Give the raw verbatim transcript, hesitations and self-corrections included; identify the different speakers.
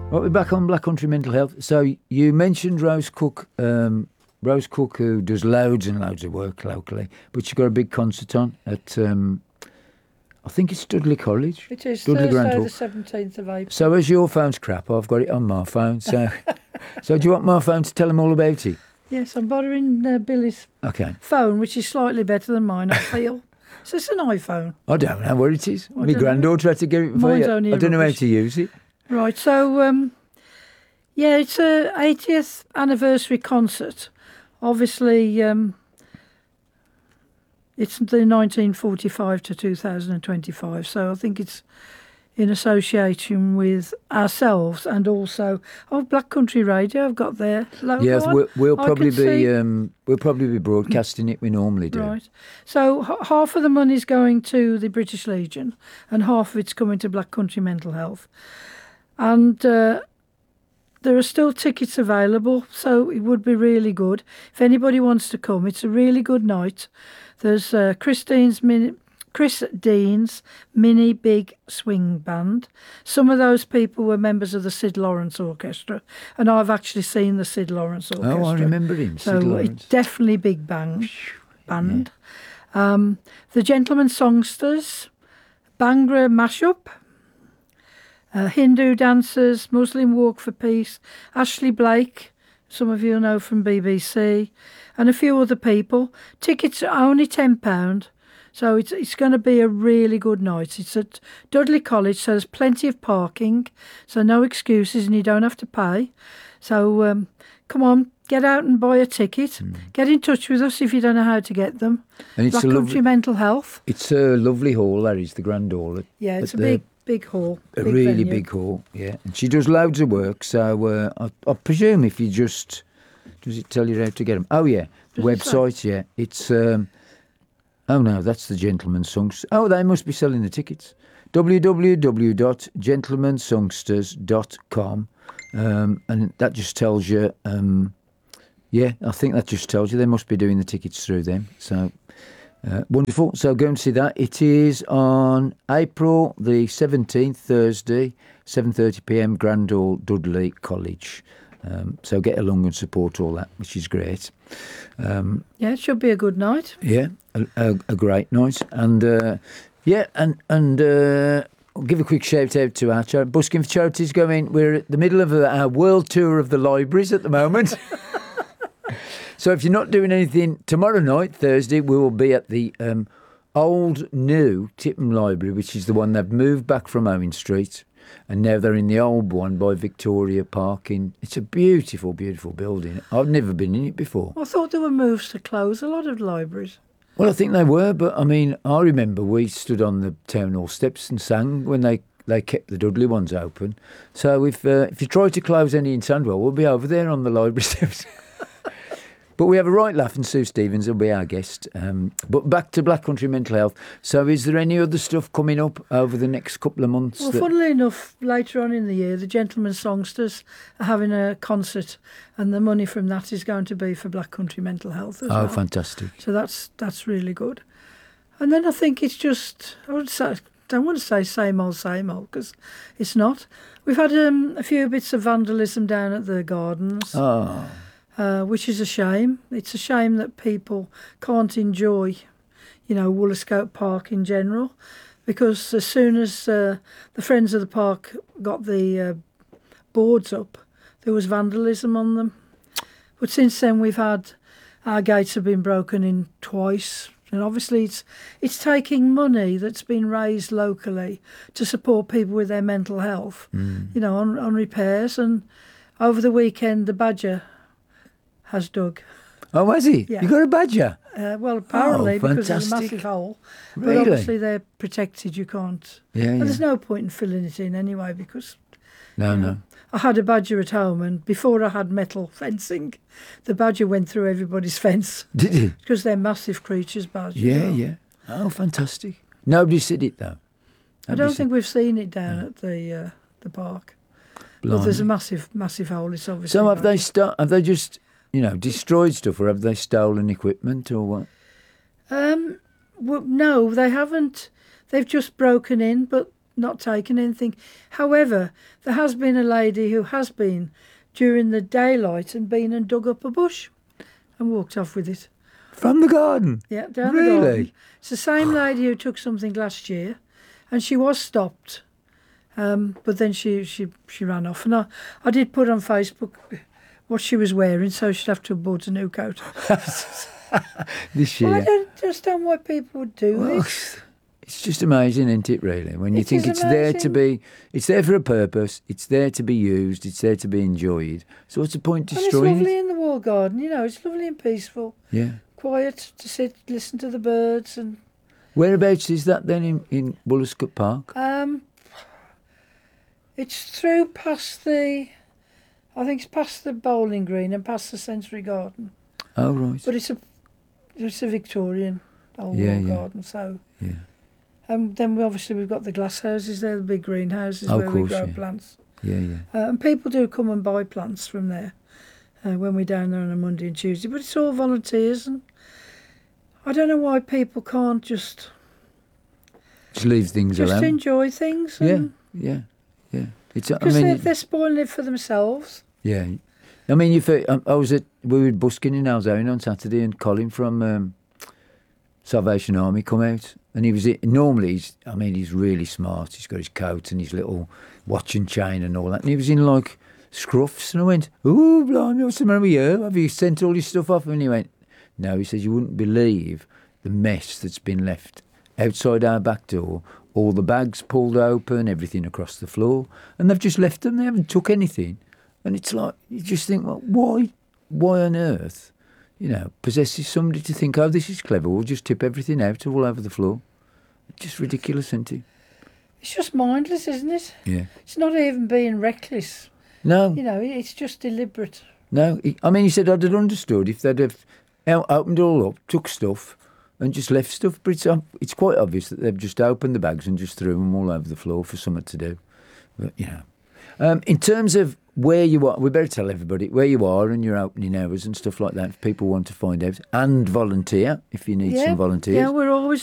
Speaker 1: Right, we're back on Black Country Mental Health. So you mentioned Rose Cook, um, Rose Cook, who does loads and loads of work locally, but she's got a big concert on at, um, I think it's Dudley College.
Speaker 2: It is
Speaker 1: Dudley
Speaker 2: Thursday
Speaker 1: Grand
Speaker 2: the seventeenth of April.
Speaker 1: So as your phone's crap, I've got it on my phone. So, so do you want my phone to tell them all about it?
Speaker 2: Yes, I'm borrowing uh, Billy's
Speaker 1: Okay.
Speaker 2: phone, which is slightly better than mine, I feel. So it's an iPhone.
Speaker 1: I don't know where it is.
Speaker 2: I
Speaker 1: My
Speaker 2: don't know.
Speaker 1: granddaughter had to get it for
Speaker 2: Mine's
Speaker 1: you.
Speaker 2: only
Speaker 1: I don't know how
Speaker 2: rubbish.
Speaker 1: to use it.
Speaker 2: Right, so, um, yeah, it's a eightieth anniversary concert. Obviously, um, it's the nineteen forty-five to two thousand twenty-five, so I think it's in association with ourselves and also, oh, Black Country Radio, I've got their logo
Speaker 1: Yes,
Speaker 2: on.
Speaker 1: we'll, we'll
Speaker 2: I
Speaker 1: probably
Speaker 2: can
Speaker 1: be
Speaker 2: see-
Speaker 1: um, we'll probably be broadcasting it. We normally do.
Speaker 2: Right. So h- half of the money's going to the British Legion and half of it's coming to Black Country Mental Health. And uh, there are still tickets available, so it would be really good. If anybody wants to come, it's a really good night. There's uh, Christine's mini, Chris Dean's mini big swing band. Some of those people were members of the Sid Lawrence Orchestra, and I've actually seen the Sid Lawrence Orchestra.
Speaker 1: Oh, I remember him,
Speaker 2: So
Speaker 1: Sid Lawrence.
Speaker 2: it's definitely big bang band. Um, the Gentlemen Songsters, Bhangra Mashup, uh, Hindu Dancers, Muslim Walk for Peace, Ashley Blake, some of you know from B B C, and a few other people. Tickets are only ten pounds, so it's it's going to be a really good night. It's at Dudley College, so there's plenty of parking, so no excuses and you don't have to pay. So um, come on, get out and buy a ticket. Get in touch with us if you don't know how to get them.
Speaker 1: And it's
Speaker 2: Black
Speaker 1: a
Speaker 2: Country
Speaker 1: lovely,
Speaker 2: Mental Health.
Speaker 1: it's a lovely hall. That is the Grand Hall. At,
Speaker 2: Yeah, it's
Speaker 1: at
Speaker 2: a
Speaker 1: the-
Speaker 2: big, big hall.
Speaker 1: A
Speaker 2: big
Speaker 1: really
Speaker 2: venue.
Speaker 1: big hall, yeah. And she does loads of work, so uh, I, I presume if you just... Does it tell you how to get them? Oh, yeah. The
Speaker 2: Does it say?
Speaker 1: website, yeah. It's... Um, oh, no, that's the Gentleman's Songs. Oh, they must be selling the tickets. w w w dot gentlemen songsters dot com. Um, and that just tells you... Um, yeah, I think that just tells you they must be doing the tickets through them. So... Uh, wonderful. So go and see that. It is on April the seventeenth, Thursday, seven thirty p m, Grand Hall, Dudley College. Um, so get along and support all that, which is great. Um,
Speaker 2: Yeah, it should be a good night.
Speaker 1: yeah, a, a, a great night. And uh, yeah, and and uh, I'll give a quick shout out to our charity. Busking for Charities going. We're at the middle of our world tour of the libraries at the moment. So if you're not doing anything tomorrow night, Thursday, we will be at the um, old new Tipham Library, which is the one they've moved back from Owen Street, and now they're in the old one by Victoria Park. In it's a beautiful, beautiful building. I've never been in it before.
Speaker 2: I thought there were moves to close a lot of libraries.
Speaker 1: Well, I think they were, but I mean, I remember we stood on the town hall steps and sang when they, they kept the Dudley ones open. So if uh, if you try to close any in Sandwell, we'll be over there on the library steps. But we have a right laugh, and Sue Stevens will be our guest. Um, but back to Black Country Mental Health. So is there any other stuff coming up over the next couple of months?
Speaker 2: Well,
Speaker 1: that-
Speaker 2: funnily enough, later on in the year, the Gentlemen Songsters are having a concert, and the money from that is going to be for Black Country Mental Health as
Speaker 1: oh,
Speaker 2: well.
Speaker 1: fantastic.
Speaker 2: So that's that's really good. And then I think it's just, I would say, don't want to say same old, same old, because it's not. We've had um, a few bits of vandalism down at the gardens.
Speaker 1: Oh,
Speaker 2: Uh, which is a shame. It's a shame that people can't enjoy, you know, Woollerscope Park in general, because as soon as uh, the Friends of the Park got the uh, boards up, there was vandalism on them. But since then, we've had, our gates have been broken in twice. And obviously it's it's taking money that's been raised locally to support people with their mental health, you know, on, on repairs. And over the weekend, the Badger has dug.
Speaker 1: oh, has he?
Speaker 2: Yeah.
Speaker 1: You got a badger?
Speaker 2: Uh, well, apparently,
Speaker 1: Oh,
Speaker 2: because there's a
Speaker 1: fantastic.
Speaker 2: massive hole. But
Speaker 1: Really?
Speaker 2: obviously they're protected, you can't.
Speaker 1: Yeah,
Speaker 2: And
Speaker 1: yeah.
Speaker 2: there's no point in filling it in anyway, because
Speaker 1: No,
Speaker 2: you
Speaker 1: no.
Speaker 2: know, I had a badger at home, and before I had metal fencing, the badger went through everybody's fence,
Speaker 1: Did he?
Speaker 2: because they're massive creatures, badgers.
Speaker 1: Yeah,
Speaker 2: are.
Speaker 1: yeah. Oh, fantastic. Nobody said it, though.
Speaker 2: I don't think we've seen it down at the uh, the park. But there's a massive, massive hole. It's obviously.
Speaker 1: So have they
Speaker 2: badger.
Speaker 1: sto- have they just, you know, destroyed stuff, or have they stolen equipment, or what?
Speaker 2: Um, well, no, they haven't. They've just broken in, but not taken anything. However, there has been a lady who has been during the daylight and been and dug up a bush and walked off with it.
Speaker 1: From the garden?
Speaker 2: Yeah, down
Speaker 1: Really?
Speaker 2: the garden. It's the same lady who took something last year, and she was stopped, um, but then she, she, she ran off. And I, I did put on Facebook what she was wearing, so she'd have to have bought a new coat.
Speaker 1: This
Speaker 2: Well, I
Speaker 1: year.
Speaker 2: don't understand why people would do
Speaker 1: Well,
Speaker 2: this.
Speaker 1: it's just amazing, isn't it, really? When you
Speaker 2: It
Speaker 1: think
Speaker 2: is
Speaker 1: it's there to
Speaker 2: amazing.
Speaker 1: be, it's there for a purpose, it's there to be used, it's there to be enjoyed. So what's the point
Speaker 2: And it's
Speaker 1: destroying
Speaker 2: lovely
Speaker 1: it?
Speaker 2: in the wall garden, you know, it's lovely and peaceful,
Speaker 1: Yeah.
Speaker 2: quiet to sit, listen to the birds. And
Speaker 1: Whereabouts is that then in, in Woollascott Park?
Speaker 2: um, it's through past the, I think it's past the bowling green and past the Sensory Garden.
Speaker 1: Oh, right.
Speaker 2: But it's a, it's a Victorian old
Speaker 1: Yeah,
Speaker 2: wall
Speaker 1: yeah.
Speaker 2: garden, so.
Speaker 1: Yeah.
Speaker 2: And then we obviously we've got the glass houses there, the big greenhouses
Speaker 1: Oh, of
Speaker 2: where we
Speaker 1: course,
Speaker 2: grow
Speaker 1: yeah.
Speaker 2: plants.
Speaker 1: Yeah, yeah.
Speaker 2: Uh, and people do come and buy plants from there uh, when we're down there on a Monday and Tuesday. But it's all volunteers, and I don't know why people can't just
Speaker 1: Just leave things
Speaker 2: just
Speaker 1: alone.
Speaker 2: enjoy things.
Speaker 1: Yeah,
Speaker 2: and-
Speaker 1: yeah, yeah. It's. I
Speaker 2: Because
Speaker 1: mean,
Speaker 2: they're,
Speaker 1: it-
Speaker 2: they're spoiling it for themselves.
Speaker 1: yeah. I mean, you. fe- I I was at we were busking in Alzone on Saturday, and Colin from um, Salvation Army come out, and he was i- normally. He's, I mean, he's really smart. He's got his coat and his little watch and chain and all that, and he was in like scruffs, and I went, "Ooh, blimey, what's the matter with you? Have you sent all your stuff off?" And he went, "No." He says, "You wouldn't believe the mess that's been left outside our back door. All the bags pulled open, everything across the floor, and they've just left them. They haven't took anything." And it's like, you just think, well, why, why on earth, you know, possesses somebody to think, oh, this is clever, we'll just tip everything out all over the floor. It's just ridiculous, isn't it?
Speaker 2: It's just mindless, isn't it?
Speaker 1: Yeah.
Speaker 2: It's not even being reckless.
Speaker 1: No,
Speaker 2: You know, it's just deliberate.
Speaker 1: no. he- I mean, he said I'd have understood if they'd have out- opened it all up, took stuff, and just left stuff. But it's, um, it's quite obvious that they've just opened the bags and just threw them all over the floor for something to do. But, you know. Um, in terms of where you are, we better tell everybody where you are and your opening hours and stuff like that if people want to find out. And volunteer, if you need
Speaker 2: yeah,
Speaker 1: some volunteers.
Speaker 2: yeah, we're always